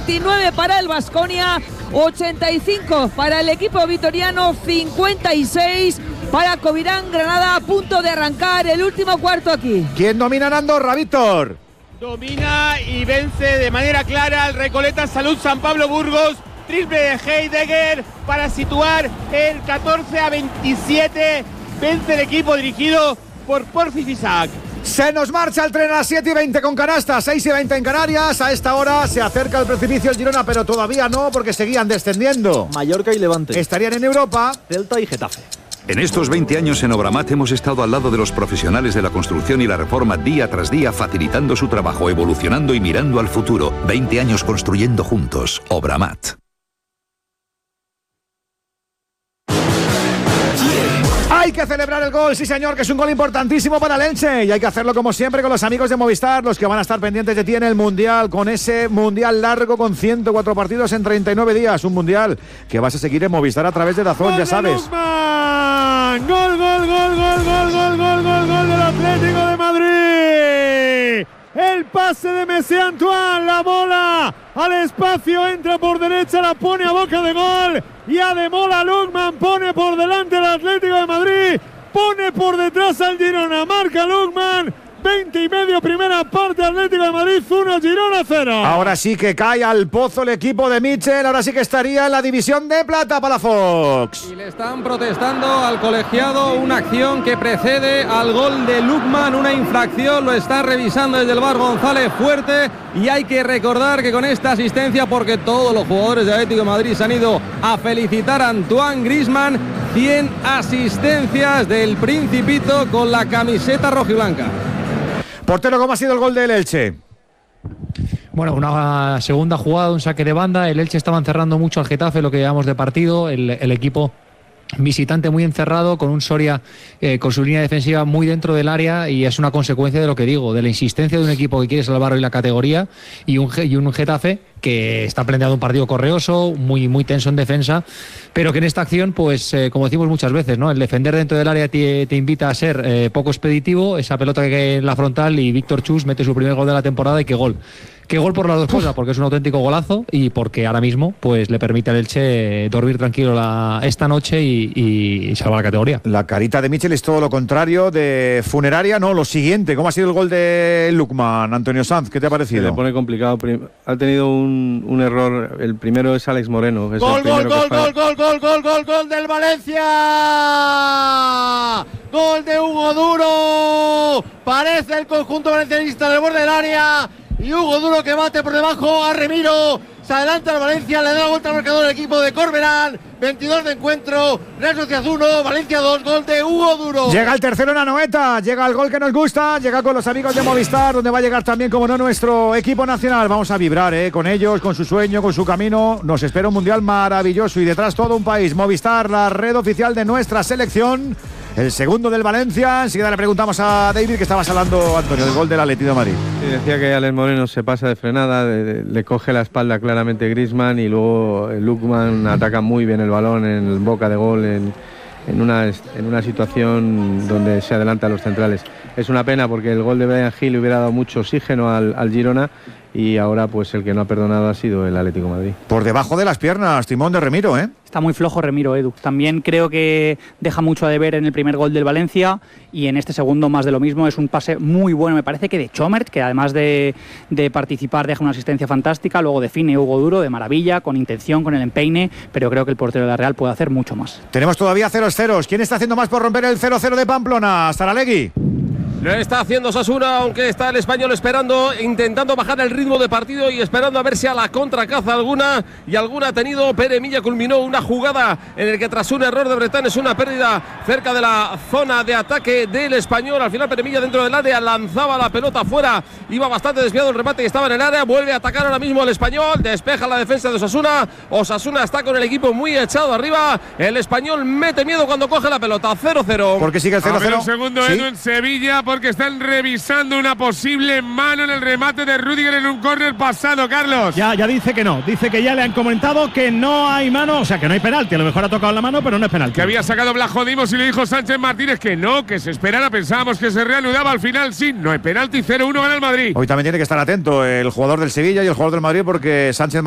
29 para el Baskonia, 85 para el equipo vitoriano, 56 para Covirán Granada, a punto de arrancar el último cuarto aquí. ¿Quién domina en Andorra, Víctor? Domina y vence de manera clara el Recoleta Salud San Pablo Burgos. Triple de Heidegger para situar el 14-27. Vence el equipo dirigido por Porfi Fisac. Se nos marcha el tren a las 7:20 con canasta, 6:20 en Canarias. A esta hora se acerca el precipicio el Girona, pero todavía no, porque seguían descendiendo. Mallorca y Levante. Estarían en Europa. Celta y Getafe. En estos 20 años en Obramat hemos estado al lado de los profesionales de la construcción y la reforma día tras día, facilitando su trabajo, evolucionando y mirando al futuro. 20 años construyendo juntos. Obramat. Hay que celebrar el gol, sí señor, que es un gol importantísimo para el Elche, y hay que hacerlo como siempre con los amigos de Movistar, los que van a estar pendientes de ti en el Mundial, con ese Mundial largo con 104 partidos en 39 días, un Mundial que vas a seguir en Movistar a través de DAZN, ya sabes. Gol del Atlético de Madrid. El pase de Messi Antoine, la bola al espacio, entra por derecha, la pone a boca de gol y Ademola Lookman pone por delante al Atlético de Madrid, pone por detrás al Girona, marca Lookman. 20 y medio, primera parte, Atlético de Madrid 1, Girona 0. Ahora sí que cae al pozo el equipo de Mitchell, ahora sí que estaría en la división de plata para Fox. Y le están protestando al colegiado, una acción que precede al gol de Lookman, una infracción, lo está revisando desde el VAR González Fuerte, y hay que recordar que con esta asistencia, porque todos los jugadores de Atlético de Madrid se han ido a felicitar a Antoine Griezmann, 100 asistencias del Principito con la camiseta rojiblanca. Portero, ¿cómo ha sido el gol del Elche? Bueno, una segunda jugada, un saque de banda. El Elche estaba encerrando mucho al Getafe, lo que llevamos de partido. El equipo visitante muy encerrado, con un Soria con su línea defensiva muy dentro del área, y es una consecuencia de lo que digo, de la insistencia de un equipo que quiere salvar hoy la categoría, y un Getafe que está planteando un partido correoso, muy tenso en defensa, pero que en esta acción, pues como decimos muchas veces, ¿no? El defender dentro del área te invita a ser poco expeditivo, esa pelota que cae en la frontal, y Víctor Chus mete su primer gol de la temporada, y qué gol. Qué gol por las dos cosas, porque es un auténtico golazo y porque ahora mismo pues le permite al Elche dormir tranquilo esta noche y salvar la categoría. La carita de Mitchell es todo lo contrario de funeraria, no, lo siguiente. ¿Cómo ha sido el gol de Lookman, Antonio Sanz? ¿Qué te ha parecido? Se le pone complicado. Ha tenido un error. El primero es Alex Moreno. Es Gol del Valencia. Gol de Hugo Duro. Parece el conjunto valencianista del borde del área. Y Hugo Duro que bate por debajo a Remiro. Se adelanta el Valencia, le da la vuelta al marcador el equipo de Corberán. 22 de encuentro, Real Sociedad 1, Valencia 2, gol de Hugo Duro. Llega el tercero en Anoeta, llega el gol que nos gusta, llega con los amigos de Movistar, donde va a llegar también, como no, nuestro equipo nacional. Vamos a vibrar con ellos, con su sueño, con su camino. Nos espera un mundial maravilloso y detrás todo un país. Movistar, la red oficial de nuestra selección. El segundo del Valencia. Enseguida le preguntamos a David, que estabas hablando, Antonio, del gol del Atlético de Madrid. Sí, decía que Alex Moreno se pasa de frenada, le coge la espalda claramente Griezmann, y luego Lookman ataca muy bien el balón en boca de gol, en una situación donde se adelantan los centrales. Es una pena porque el gol de Bryan Gil le hubiera dado mucho oxígeno al Girona, y ahora pues el que no ha perdonado ha sido el Atlético de Madrid. Por debajo de las piernas, timón de Remiro, ¿eh? Está muy flojo Remiro, Edu. También creo que deja mucho a deber en el primer gol del Valencia, y en este segundo más de lo mismo. Es un pase muy bueno, me parece que de Chomert, que además de participar deja una asistencia fantástica. Luego define Hugo Duro de maravilla, con intención, con el empeine, pero creo que el portero de la Real puede hacer mucho más. Tenemos todavía 0-0. ¿Quién está haciendo más por romper el 0-0 de Pamplona? Saralegui. Lo está haciendo Osasuna, aunque está el Español esperando, intentando bajar el ritmo de partido y esperando a ver si a la contra caza alguna, y alguna ha tenido. Pere Milla culminó una jugada en el que, tras un error de Bretán, es una pérdida cerca de la zona de ataque del Español. Al final Pere Milla dentro del área lanzaba la pelota fuera, iba bastante desviado el remate y estaba en el área. Vuelve a atacar ahora mismo el Español, despeja la defensa de Osasuna. Osasuna está con el equipo muy echado arriba. El Español mete miedo cuando coge la pelota. 0-0. ¿Por qué sigue el 0-0? A ver un segundo, ¿Sí? Edu, en Sevilla, porque están revisando una posible mano en el remate de Rüdiger en un córner pasado, Carlos. Ya dice que no, dice que ya le han comentado que no hay mano, o sea que no hay penalti. A lo mejor ha tocado la mano, pero no es penalti. Que había sacado Blajo Dimos y le dijo Sánchez Martínez que no, que se esperara. Pensábamos que se reanudaba, al final sí, no hay penalti. 0-1 gana el Madrid. Hoy también tiene que estar atento el jugador del Sevilla y el jugador del Madrid, porque Sánchez